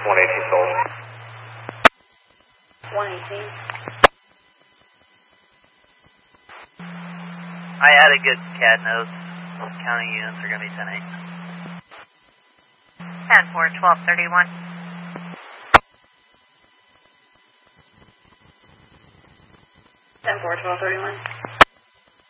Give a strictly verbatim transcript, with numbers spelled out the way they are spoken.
one eighteen sold. one eighteen. I had a good C A D nose. Those counting units are going to be ten eight. ten four, twelve thirty-one. ten four, twelve thirty-one.